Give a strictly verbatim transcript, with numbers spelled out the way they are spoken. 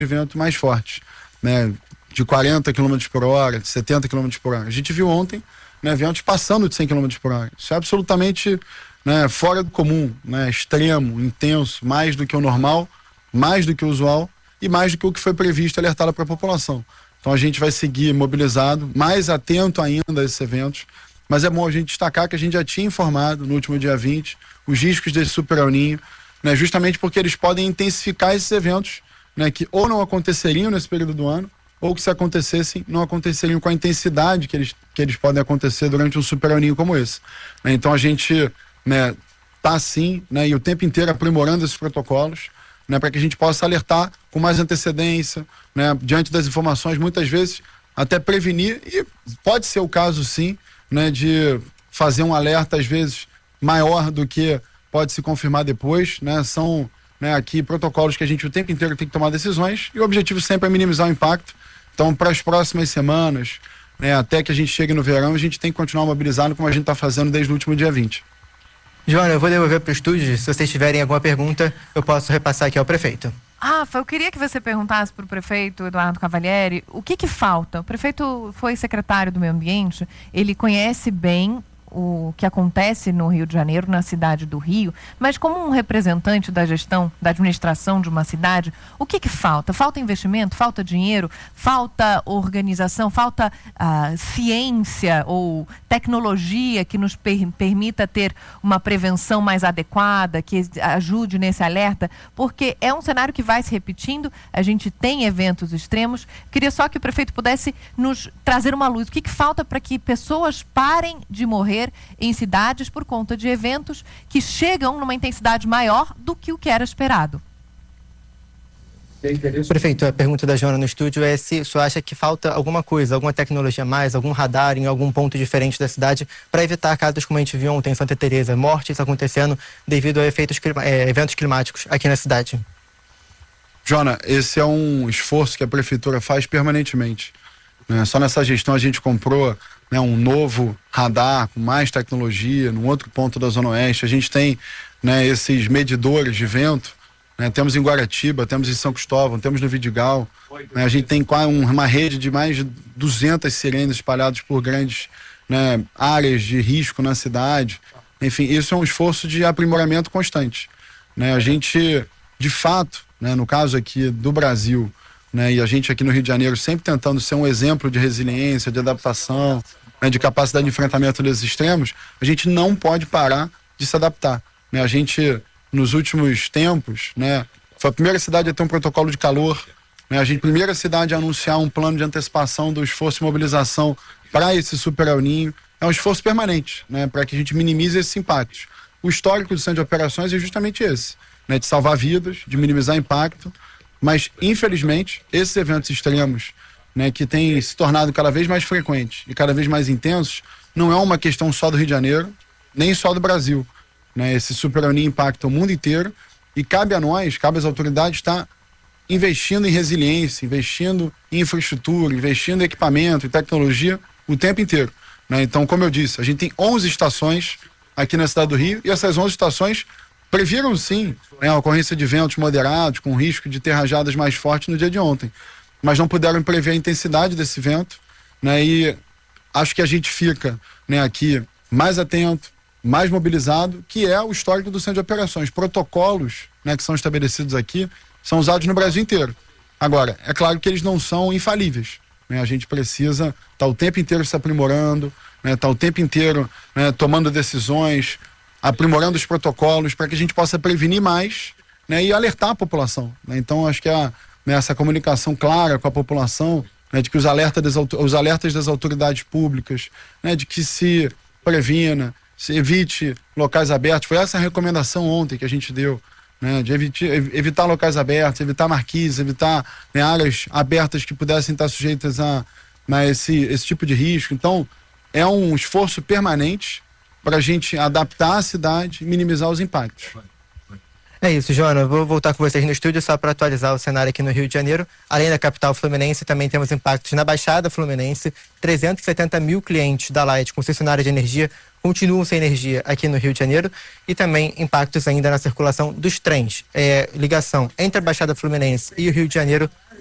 de vento mais fortes, né? De quarenta quilômetros por hora, de setenta quilômetros por hora. A gente viu ontem, né, ventos passando de cem quilômetros por hora. Isso é absolutamente, né, fora do comum, né, extremo, intenso, mais do que o normal, mais do que o usual e mais do que o que foi previsto e alertado para a população. Então a gente vai seguir mobilizado, mais atento ainda a esses eventos, mas é bom a gente destacar que a gente já tinha informado no último dia vinte os riscos desse super El Niño, né, justamente porque eles podem intensificar esses eventos, né, que ou não aconteceriam nesse período do ano, ou que se acontecessem, não aconteceriam com a intensidade que eles, que eles podem acontecer durante um super El Niño como esse. Né? Então a gente, né, tá sim, né, e o tempo inteiro aprimorando esses protocolos, né, para que a gente possa alertar com mais antecedência, né, diante das informações, muitas vezes até prevenir, e pode ser o caso sim, né, de fazer um alerta às vezes maior do que pode se confirmar depois, né, são, né, aqui protocolos que a gente o tempo inteiro tem que tomar decisões, e o objetivo sempre é minimizar o impacto. Então, para as próximas semanas, né, até que a gente chegue no verão, a gente tem que continuar mobilizado como a gente está fazendo desde o último dia vinte. Joana, eu vou devolver para o estúdio. Se vocês tiverem alguma pergunta, eu posso repassar aqui ao prefeito. Rafa, eu queria que você perguntasse para o prefeito Eduardo Cavalieri o que que falta. O prefeito foi secretário do Meio Ambiente, ele conhece bem o que acontece no Rio de Janeiro, na cidade do Rio, mas como um representante da gestão, da administração de uma cidade, o que que falta? Falta investimento? Falta dinheiro? Falta organização? Falta ah, ciência ou tecnologia que nos per permita ter uma prevenção mais adequada, que ajude nesse alerta? Porque é um cenário que vai se repetindo, a gente tem eventos extremos. Queria só que o prefeito pudesse nos trazer uma luz. O que que falta para que pessoas parem de morrer em cidades por conta de eventos que chegam numa intensidade maior do que o que era esperado? Prefeito, a pergunta da Joana no estúdio é se o senhor acha que falta alguma coisa, alguma tecnologia a mais, algum radar em algum ponto diferente da cidade para evitar casos como a gente viu ontem em Santa Teresa, mortes acontecendo devido a efeitos, é, eventos climáticos aqui na cidade. Joana, esse é um esforço que a prefeitura faz permanentemente. Né? Só nessa gestão a gente comprou, né, um novo radar com mais tecnologia, num outro ponto da Zona Oeste. A gente tem, né, esses medidores de vento, né, temos em Guaratiba, temos em São Cristóvão, temos no Vidigal. Né, a gente tem uma rede de mais de duzentas sirenes espalhadas por grandes, né, áreas de risco na cidade. Enfim, isso é um esforço de aprimoramento constante. Né, a gente, de fato, né, no caso aqui do Brasil, né, e a gente aqui no Rio de Janeiro sempre tentando ser um exemplo de resiliência, de adaptação, né, de capacidade de enfrentamento desses extremos, a gente não pode parar de se adaptar. Né? A gente, nos últimos tempos, né, foi a primeira cidade a ter um protocolo de calor, né? A gente, primeira cidade a anunciar um plano de antecipação do esforço de mobilização para esse super El Niño. É um esforço permanente, né, para que a gente minimize esses impactos. O histórico do Centro de Operações é justamente esse, né, de salvar vidas, de minimizar impacto, mas, infelizmente, esses eventos extremos, né, que têm se tornado cada vez mais frequentes e cada vez mais intensos, não é uma questão só do Rio de Janeiro, nem só do Brasil. Né? Esse super El Niño impacta o mundo inteiro e cabe a nós, cabe às autoridades estar investindo em resiliência, investindo em infraestrutura, investindo em equipamento e tecnologia o tempo inteiro. Né? Então, como eu disse, a gente tem onze estações aqui na cidade do Rio e essas onze estações previram sim, né, a ocorrência de ventos moderados, com risco de ter rajadas mais fortes no dia de ontem. Mas não puderam prever a intensidade desse vento, né, e acho que a gente fica, né, aqui mais atento, mais mobilizado, que é o histórico do Centro de Operações. Protocolos, né, que são estabelecidos aqui são usados no Brasil inteiro. Agora, é claro que eles não são infalíveis. Né, a gente precisa estar tá o tempo inteiro se aprimorando, né, tá o tempo inteiro, né, tomando decisões, aprimorando os protocolos para que a gente possa prevenir mais, né, e alertar a população. Né? Então, acho que a nessa comunicação clara com a população, né, de que os alertas, das, os alertas das autoridades públicas, né, de que se previna, se evite locais abertos. Foi essa a recomendação ontem que a gente deu, né, de evite, evitar locais abertos, evitar marquises, evitar, né, áreas abertas que pudessem estar sujeitas a, né, esse, esse tipo de risco. Então, é um esforço permanente para a gente adaptar a cidade e minimizar os impactos. É isso, Joana. Vou voltar com vocês no estúdio só para atualizar o cenário aqui no Rio de Janeiro. Além da capital fluminense, também temos impactos na Baixada Fluminense. trezentos e setenta mil clientes da Light, concessionária de energia, continuam sem energia aqui no Rio de Janeiro. E também impactos ainda na circulação dos trens. É, ligação entre a Baixada Fluminense e o Rio de Janeiro